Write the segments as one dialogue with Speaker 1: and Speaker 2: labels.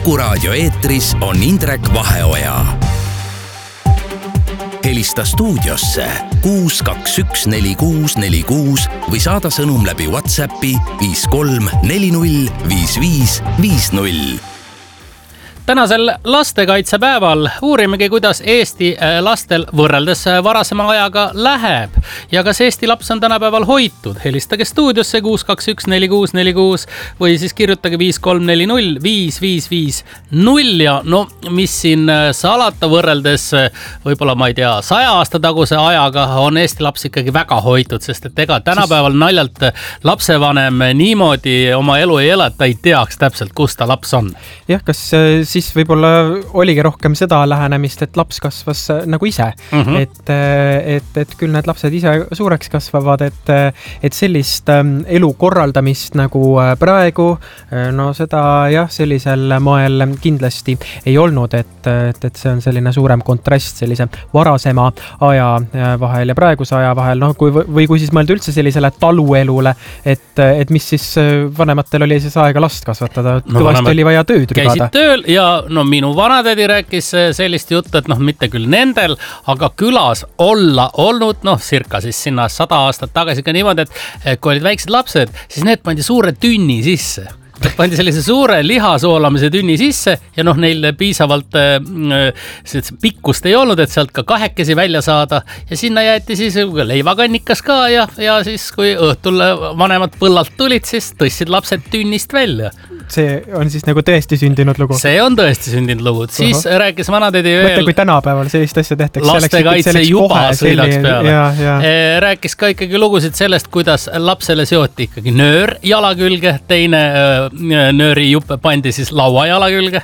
Speaker 1: Kuku Raadio eetris on Indrek Vaheoja. Helista stuudiosse 6214646 või saada sõnum läbi WhatsAppi 53405550.
Speaker 2: Tänasel lastekaitsepäeval uurimegi, kuidas Eesti lastel võrreldes varasema ajaga läheb ja kas Eesti laps on tänapäeval hoitud. Helistage stuudiosse 6214646 või siis kirjutage 53405550 ja no mis siin salata võrreldes võib-olla ma ei tea 100 aasta taguse ajaga on Eesti laps ikkagi väga hoitud, sest et ega tänapäeval naljalt lapsevanem niimoodi oma elu ei ela, et ta ei teaks täpselt, kus ta laps on.
Speaker 3: Jah, kas siis võib-olla oligi rohkem seda lähenemist, et laps kasvas nagu ise. Et küll need lapsed ise suureks kasvavad, et sellist elu korraldamist nagu praegu, no seda jah, sellisel moel kindlasti ei olnud, et see on selline suurem kontrast sellise varasema aja vahel ja praeguse aja vahel, no või kui siis mõelda üldse sellisele taluelule, et mis siis vanematel oli siis aega last kasvatada, kõvasti oli vaja tööd rügada.
Speaker 2: Käisid tööl ja no minu vanatädi rääkis sellist juttu, et noh, mitte küll nendel, aga külas olla olnud, noh, circa siis sinna 100 aastat tagasi ka niimoodi, et kui olid väiksed lapsed, siis need pandi suure tünni sisse. Pandi sellise suure lihasoolamise tünni sisse ja noh, neil piisavalt pikkust ei olnud, et sealt ka kahekesi välja saada ja sinna jäeti siis leivakannikas ka ja siis kui õhtul vanemad põllalt tulid, siis tõstsid lapsed tünnist välja.
Speaker 3: See on siis nagu tõesti sündinud lugu?
Speaker 2: See on tõesti sündinud lugu. Siis rääkis vanatädi veel...
Speaker 3: Mõtle, kui tänapäeval sellist asja tehtaks.
Speaker 2: Lastekaitse juba sõidaks peale. Rääkis ka ikkagi lugusid sellest, kuidas lapsele seoti ikkagi nöör jala külge, teine nööri juppe pandi siis laua jala külge.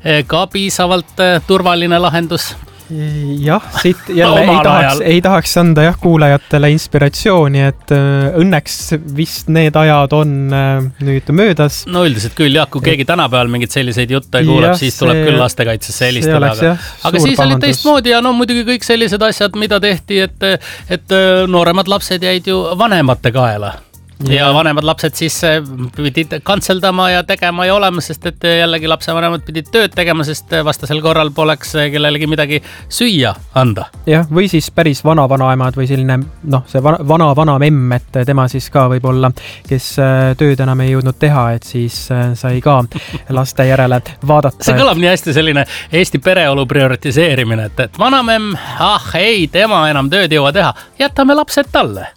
Speaker 2: Ka piisavalt turvaline lahendus.
Speaker 3: Jah, siit jälle ei tahaks anda kuulajatele inspiratsiooni, et õnneks vist need ajad on nüüd möödas.
Speaker 2: No üldiselt küll jah, kui keegi tänapäeval mingid selliseid jutte kuuleb, siis tuleb küll lastekaitsesse helistada. Aga siis oli teistmoodi ja no muidugi kõik sellised asjad, mida tehti, et nooremad lapsed jäid ju vanemate kaela. Ja vanemad lapsed siis pidid kantseldama ja tegema ja olema, sest et jällegi lapsevanemad pidid tööd tegema, sest vastasel korral poleks kellelegi midagi süüa anda.
Speaker 3: Jah, või siis päris vana-vanaemad või selline, noh, see vana-vanamemm, et tema siis ka võib-olla, kes tööd enam ei jõudnud teha, et siis sai ka laste järele vaadata. See
Speaker 2: kõlab nii hästi selline Eesti pereolu prioritiseerimine, et vanamemm, ei, tema enam tööd jõua teha, jätame lapsed talle.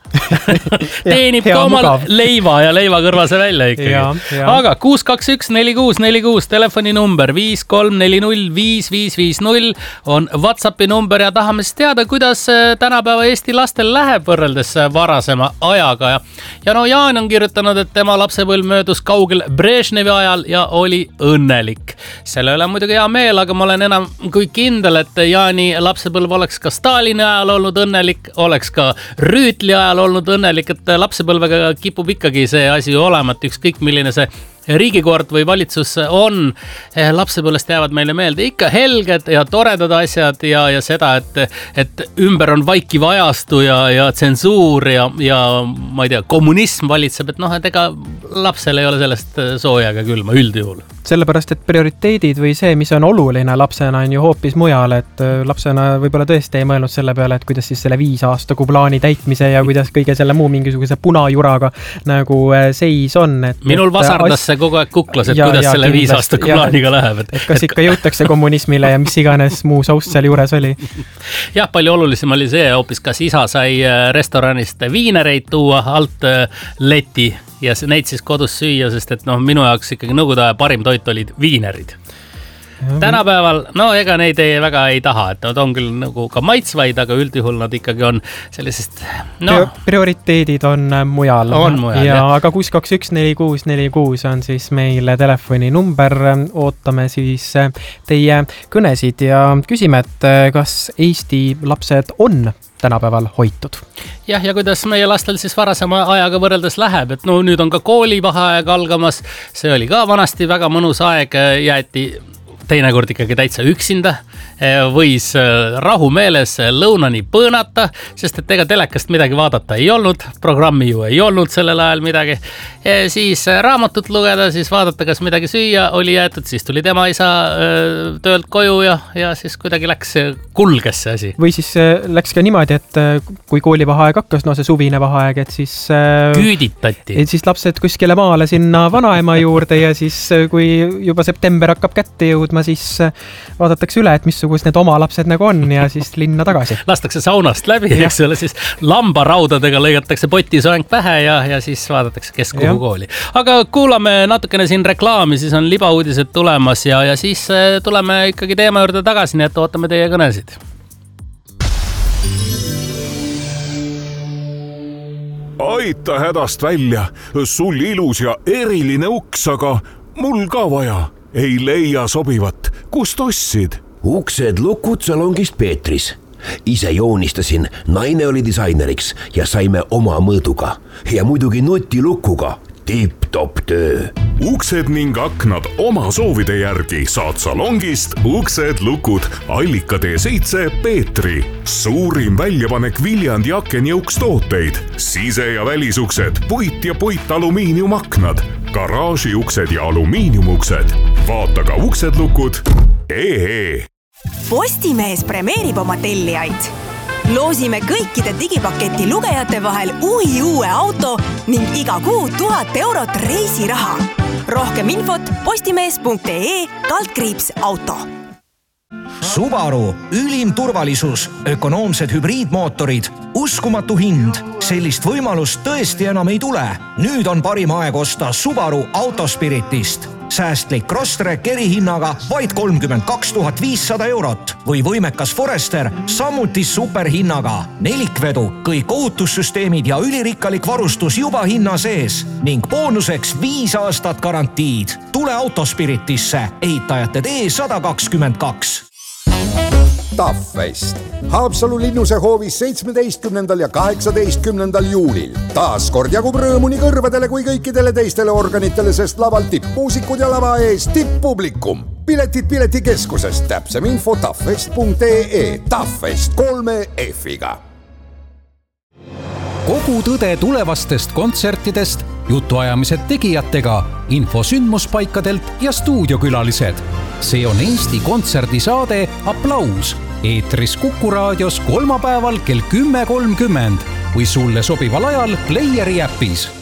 Speaker 2: Teenib ka omal leiva ja leiva kõrvase välja ikkagi. Aga 6214646 telefoninumber 53405550 on WhatsAppi number ja tahame siis teada, kuidas tänapäeva Eesti lastel läheb võrreldes varasema ajaga. Ja no Jaan on kirjutanud, et tema lapsepõlv möödus kaugel Brežnevi ajal ja oli õnnelik. Selle üle muidugi hea meel, aga ma olen enam kui kindel, et Jaani lapsepõlv oleks ka Stalini ajal olnud õnnelik, oleks ka Rüütli ajal olnud õnnelik, et lapsepõlvega kipub ikkagi see asi olema, et ükskõik milline see riigikord või valitsus on, lapsepõlvest jäävad meile meelde ikka helged ja toredad asjad ja seda, et ümber on vaikiv ajastu ja tsensuur ja ma ei tea, kommunism valitseb, et noh, et ega lapsel ei ole sellest sooja ega külma üldjuhul.
Speaker 3: Sellepärast, et prioriteedid või see, mis on oluline lapsena, on ju hoopis mujal, et lapsena võib-olla tõesti ei mõelnud selle peale, et kuidas siis selle 5 aastagu plaani täitmise ja kuidas kõige selle muu mingisuguse punajuraga nagu seis on.
Speaker 2: Minul vasardas see kogu aeg kuklas, et kuidas selle 5 aastaku plaaniga läheb.
Speaker 3: Et kas ikka jõutakse kommunismile ja mis iganes muu saust seal juures oli?
Speaker 2: Jah, palju olulisem oli see hoopis, kas isa sai restoranist viinereid tuua alt leti ja neid siis kodus süüa, sest et noh, minu jaoks ikkagi nõukogude aja parim toit olid viinerid. Tänapäeval, no ega neid väga ei taha, et nad on küll nagu ka maitsvaid, aga üldjuhul nad ikkagi on sellisest,
Speaker 3: prioriteedid on mujal. Aga 6214646 on siis meil telefoni number, ootame siis teie kõnesid ja küsime, et kas Eesti lapsed on tänapäeval hoitud.
Speaker 2: Ja kuidas meie lastel siis varasema ajaga võrreldes läheb, et no nüüd on ka koolivaheaeg algamas, see oli ka vanasti väga mõnus aeg, jäeti teinekord ikkagi täitsa üksinda, võis rahumeeles lõunani põõnata, sest et ega telekast midagi vaadata ei olnud, programmi ju ei olnud sellel ajal midagi. Siis raamatut lugeda, siis vaadata, kas midagi süüa oli jäetud, siis tuli tema isa töölt koju ja siis kuidagi kulges see asi.
Speaker 3: Või siis läks ka niimoodi, et kui koolivaheaeg hakkas, see suvine vaheaeg, et siis
Speaker 2: küüditati.
Speaker 3: Et siis lapsed kuskile maale sinna vanaema juurde ja siis kui juba september hakkab kätte jõudma, siis vaadatakse üle, et missugused need oma lapsed nagu on ja siis linna tagasi.
Speaker 2: Lastakse saunast läbi, eks ole, siis lambaraudadega lõigatakse potisoeng pähe ja siis vaadatakse, kes kuhu kooli. Aga kuulame natukene siin reklaami, siis on libauudised tulemas ja siis tuleme ikkagi teema juurde tagasi, nii et ootame teie kõnesid.
Speaker 4: Aita hädast välja, sul ilus ja eriline uks, aga mul ka vaja. Ei leia sobivat. Kust ostsid?
Speaker 5: Uksed lukud salongist Peetris. Ise joonistasin, naine oli disaineriks ja saime oma mõõduga. Ja muidugi nutilukuga. Tipp-top töö.
Speaker 4: Uksed ning aknad oma soovide järgi saad salongist Uksed lukud Allika T7 Peetri. Suurim väljapanek Viljandi aken ja ukstooteid. Sise- ja välisuksed, puit ja puitalumiiniumaknad, garaažiuksed ja alumiiniumuksed. Vaata ka uksedlukud.ee.
Speaker 6: Postimees premeerib oma tellijaid. Loosime kõikide digipaketi lugejate vahel uue auto ning iga kuu 1000 eurot reisiraha. Rohkem infot postimees.ee/auto.
Speaker 7: Subaru, ülim turvalisus, ökonoomsed hübriidmootorid, uskumatu hind. Sellist võimalust tõesti enam ei tule. Nüüd on parim aeg osta Subaru Autospiritist. Säästlik Crosstrek erihinnaga vaid 32 500 eurot või võimekas Forester samuti superhinnaga. Nelikvedu, kõik ohutussüsteemid ja ülirikkalik varustus juba hinna sees ning boonuseks 5 aastat garantiid. Tule Autospiritisse, ehitajate tee 122.
Speaker 8: Taffest. Haapsalu linnuse hoovis 17. ja 18. juulil. Taas kord jagub rõõmu nii kõrvadele kui kõikidele teistele organitele, sest laval tippmuusikud ja lava ees tipppublikum. Piletid piletikeskusest, täpsem info taffest.ee. Taffest 3 F-iga.
Speaker 9: Kogu tõde tulevastest kontsertidest, jutuajamised tegijatega, info sündmuspaikadelt ja stuudiokülalised. See on Eesti kontserdisaade Applaus. Eetris Kuku raadios kolmapäeval kell 10.30 või sulle sobival ajal Playeri äpis.